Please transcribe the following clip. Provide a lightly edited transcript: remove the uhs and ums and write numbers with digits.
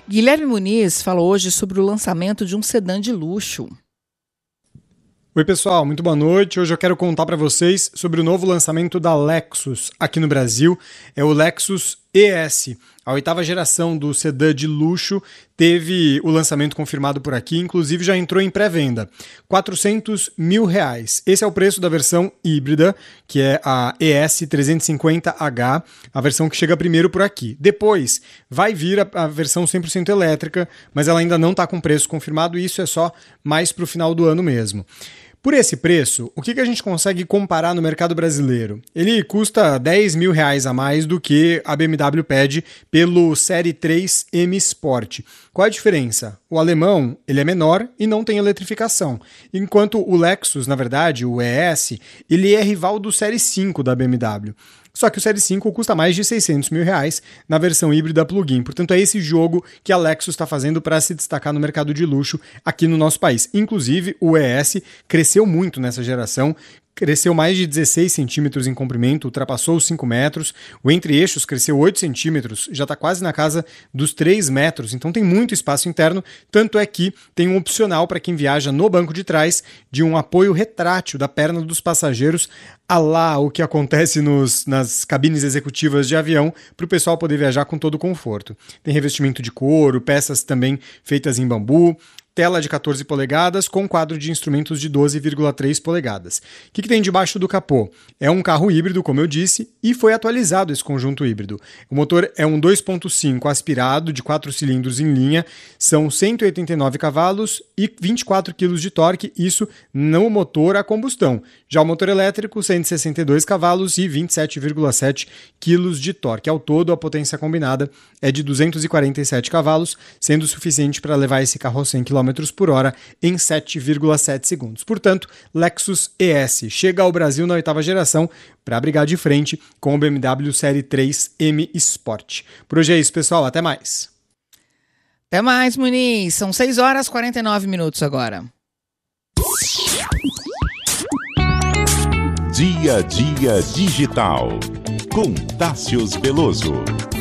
Guilherme Muniz fala hoje sobre o lançamento de um sedã de luxo. Oi pessoal, muito boa noite. Hoje eu quero contar para vocês sobre o novo lançamento da Lexus aqui no Brasil. É o Lexus ES. A 8ª geração do sedã de luxo teve o lançamento confirmado por aqui, inclusive já entrou em pré-venda. R$400 mil. Esse é o preço da versão híbrida, que é a ES 350H, a versão que chega primeiro por aqui. Depois vai vir a versão 100% elétrica, mas ela ainda não está com preço confirmado, e isso é só mais para o final do ano mesmo. Por esse preço, o que a gente consegue comparar no mercado brasileiro? Ele custa R$10 mil a mais do que a BMW pede pelo Série 3 M Sport. Qual a diferença? O alemão ele é menor e não tem eletrificação, enquanto o Lexus, na verdade, o ES, ele é rival do Série 5 da BMW. Só que o Série 5 custa mais de R$600 mil na versão híbrida plug-in. Portanto, é esse jogo que a Lexus está fazendo para se destacar no mercado de luxo aqui no nosso país. Inclusive, o ES cresceu muito nessa geração, cresceu mais de 16 centímetros em comprimento, ultrapassou os 5 metros. O entre-eixos cresceu 8 centímetros, já está quase na casa dos 3 metros, então tem muito espaço interno. Tanto é que tem um opcional para quem viaja no banco de trás de um apoio retrátil da perna dos passageiros, a lá o que acontece nas cabines executivas de avião, para o pessoal poder viajar com todo o conforto. Tem revestimento de couro, peças também feitas em bambu, tela de 14 polegadas com quadro de instrumentos de 12,3 polegadas. O que tem debaixo do capô? É um carro híbrido, como eu disse, e foi atualizado esse conjunto híbrido. O motor é um 2.5 aspirado de 4 cilindros em linha, são 189 cavalos e 24 kg de torque, isso no motor a combustão. Já o motor elétrico, 162 cavalos e 27,7 kg de torque. Ao todo, a potência combinada é de 247 cavalos, sendo suficiente para levar esse carro a 100 km por hora em 7,7 segundos. Portanto, Lexus ES chega ao Brasil na 8ª geração para brigar de frente com o BMW Série 3 M Sport. Por hoje é isso, pessoal. Até mais. Até mais, Muniz. São 6h49 agora. Dia a Dia Digital, com Tássius Veloso.